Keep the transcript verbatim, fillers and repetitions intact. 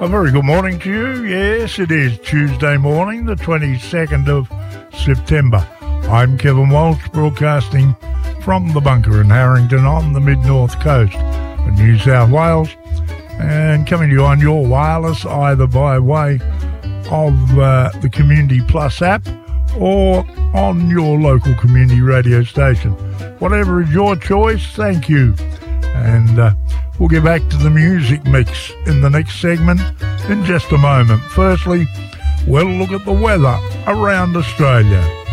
A very good morning to you. Yes, it is Tuesday morning, the twenty-second of September. I'm Kevin Walsh, broadcasting from the bunker in Harrington on the mid-north coast of New South Wales, and coming to you on your wireless either by way of uh, the Community Plus app or on your local community radio station. Whatever is your choice, thank you. And uh, we'll get back to the music mix in the next segment in just a moment. Firstly, we'll look at the weather around Australia.